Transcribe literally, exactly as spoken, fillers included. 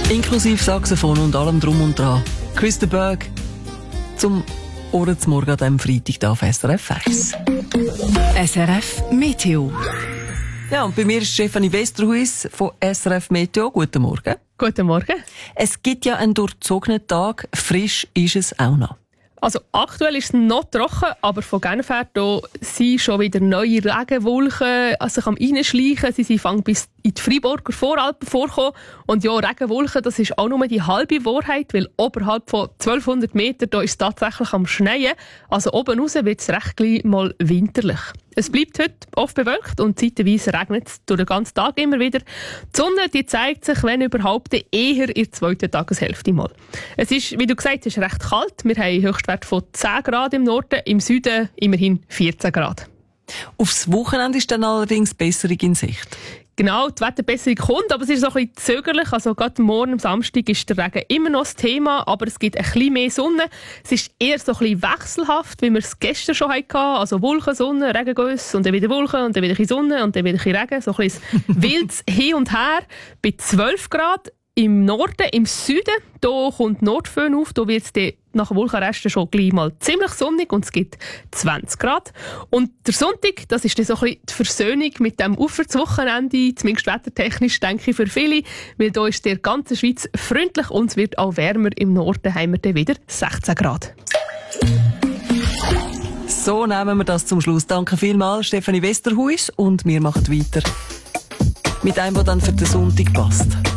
Inklusive Saxophon und allem drum und dran. Chris de Burgh zum Ohrensmorgen an diesem Freitag hier auf S R F eins. S R F Meteo. Ja, und bei mir ist Stefanie Westerhuis von S R F Meteo. Guten Morgen. Guten Morgen. Es gibt ja einen durchzogenen Tag. Frisch ist es auch noch. Also aktuell ist es noch trocken, aber von Genf her da sind schon wieder neue Regenwolken sich am Reinschleichen. Sie sind fangen bis in die Freiburger Voralpen vorkommen. Und ja, Regenwolken, das ist auch nur die halbe Wahrheit, weil oberhalb von zwölfhundert Metern da ist es tatsächlich am Schneien. Also oben raus wird es recht gleich mal winterlich. Es bleibt heute oft bewölkt und zeitweise regnet es durch den ganzen Tag immer wieder. Die Sonne die zeigt sich, wenn überhaupt, eher in der zweiten Tageshälfte mal. Es ist, wie du gesagt hast, recht kalt. Wir haben einen Höchstwert von zehn Grad im Norden, im Süden immerhin vierzehn Grad. Aufs Wochenende ist dann allerdings Besserung in Sicht. Genau, die Wetterbesserung kommt, aber es ist so ein bisschen zögerlich. Also gerade morgen am Samstag ist der Regen immer noch das Thema, aber es gibt ein bisschen mehr Sonne. Es ist eher so ein bisschen wechselhaft, wie wir es gestern schon hatten. Also Wolken, Sonne, Regengüsse und dann wieder Wolken und dann wieder Sonne und dann wieder Regen. So ein bisschen wildes Hin und Her. Bei zwölf Grad im Norden, im Süden, da kommt Nordföhn auf, da wird es nach Wolkenresten schon gleich mal ziemlich sonnig und es gibt zwanzig Grad. Und der Sonntag, das ist dann so ein bisschen die Versöhnung mit dem Aufwärtswochenende, zumindest wettertechnisch, denke ich, für viele, weil da ist der ganze Schweiz freundlich und es wird auch wärmer. Im Norden haben wir dann wieder sechzehn Grad. So nehmen wir das zum Schluss. Danke vielmals, Stefanie Westerhuis, und wir machen weiter mit einem, der dann für den Sonntag passt.